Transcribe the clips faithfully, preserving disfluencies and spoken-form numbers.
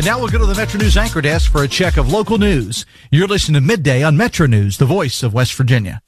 And now we'll go to the Metro News anchor desk for a check of local news. You're listening to Midday on Metro News, the voice of West Virginia.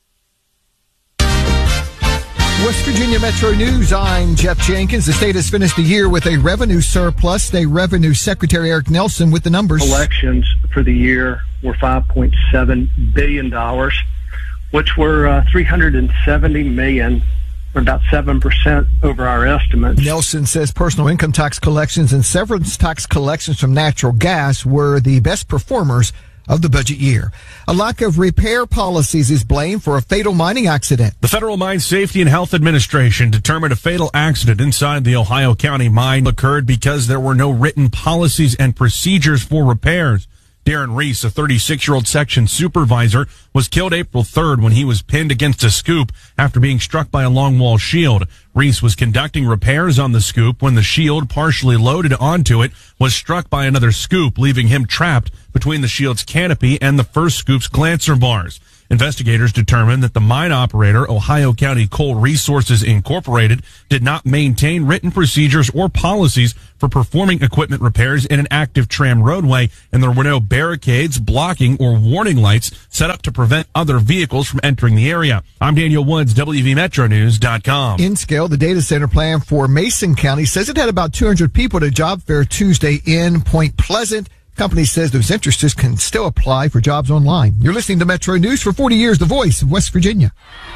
West Virginia Metro News, I'm Jeff Jenkins. The state has finished the year with a revenue surplus. State Revenue Secretary Eric Nelson with the numbers. Collections for the year were five point seven billion dollars, which were uh, three hundred seventy million dollars, or about seven percent over our estimates. Nelson says personal income tax collections and severance tax collections from natural gas were the best performers of the budget year. A lack of repair policies is blamed for a fatal mining accident. The Federal Mine Safety and Health Administration determined a fatal accident inside the Ohio County mine occurred because there were no written policies and procedures for repairs. Darren Reese, a thirty-six-year-old section supervisor, was killed April third when he was pinned against a scoop after being struck by a longwall shield. Reese was conducting repairs on the scoop when the shield, partially loaded onto it, was struck by another scoop, leaving him trapped between the shield's canopy and the first scoop's glancer bars. Investigators determined that the mine operator, Ohio County Coal Resources Incorporated, did not maintain written procedures or policies for performing equipment repairs in an active tram roadway, and there were no barricades, blocking, or warning lights set up to prevent other vehicles from entering the area. I'm Daniel Woods, W V Metro News dot com. In scale, the data center plan for Mason County says it had about two hundred people at a job fair Tuesday in Point Pleasant. Company says those interested can still apply for jobs online. You're listening to Metro News for forty years, the voice of West Virginia.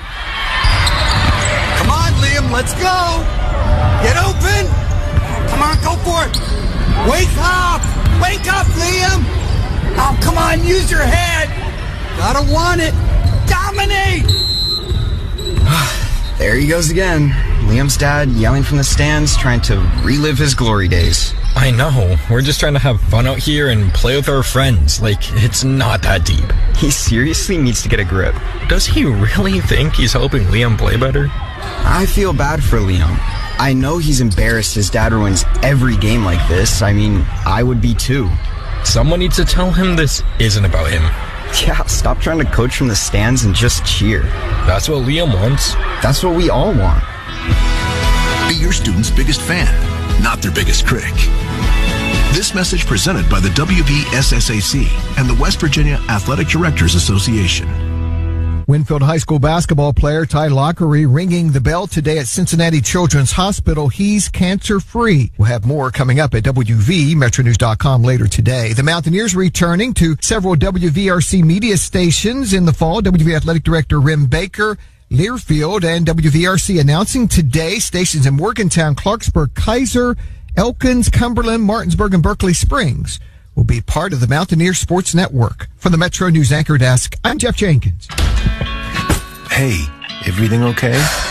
Come on, Liam, let's go. Get open. Come on, go for it. Wake up. Wake up, Liam. Oh, come on, use your head. Gotta want it. Dominate. There he goes again. Liam's dad yelling from the stands, trying to relive his glory days. I know. We're just trying to have fun out here and play with our friends. Like, it's not that deep. He seriously needs to get a grip. Does he really think he's helping Liam play better? I feel bad for Liam. I know he's embarrassed his dad ruins every game like this. I mean, I would be too. Someone needs to tell him this isn't about him. Yeah, stop trying to coach from the stands and just cheer. That's what Liam wants. That's what we all want. Be your student's biggest fan, not their biggest critic. This message presented by the W V S S A C and the West Virginia Athletic Directors Association. Winfield High School basketball player Ty Lockery ringing the bell today at Cincinnati Children's Hospital. He's cancer-free. We'll have more coming up at W V Metro News dot com later today. The Mountaineers returning to several W V R C media stations in the fall. W V Athletic Director Rim Baker, Learfield, and W V R C announcing today stations in Morgantown, Clarksburg, Kaiser, Elkins, Cumberland, Martinsburg, and Berkeley Springs will be part of the Mountaineer Sports Network. From the Metro News anchor desk, I'm Jeff Jenkins. Hey, everything okay?